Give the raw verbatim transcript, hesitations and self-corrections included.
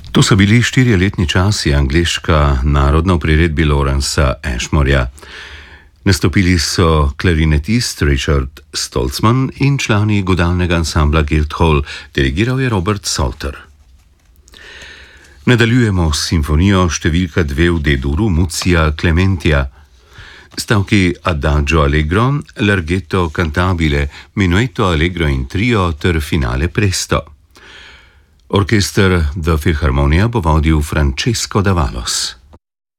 To so bili štiriletni časi angleška narodna v priredbi Lawrencea Ashmoreja. Nastopili so klarinetist Richard Stoltzman in člani godalnega ansambla Guildhall, dirigiral je Robert Salter. Nadaljujemo s simfonijo številka dve v D-duru Muzia Clementia. Stavki Adagio Allegro, Larghetto Cantabile, Minuetto Allegro in Trio ter finale Presto. Orkester The Philharmonia bo vodil Francesco D'Avalos.